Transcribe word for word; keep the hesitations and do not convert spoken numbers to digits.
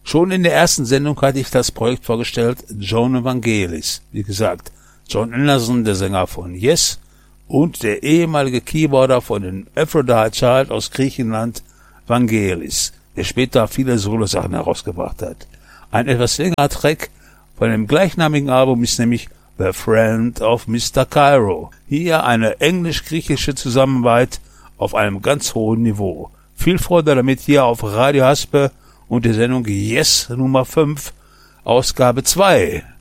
Schon in der ersten Sendung hatte ich das Projekt vorgestellt, John Evangelis. Wie gesagt, John Anderson, der Sänger von Yes, und der ehemalige Keyboarder von den Aphrodite Child aus Griechenland, Vangelis, der später viele Solo-Sachen herausgebracht hat. Ein etwas längerer Track von dem gleichnamigen Album ist nämlich The Friend of Mister Cairo. Hier eine englisch-griechische Zusammenarbeit auf einem ganz hohen Niveau. Viel Freude damit hier auf Radio Haspe und der Sendung Yes Nummer fünf, Ausgabe zwei.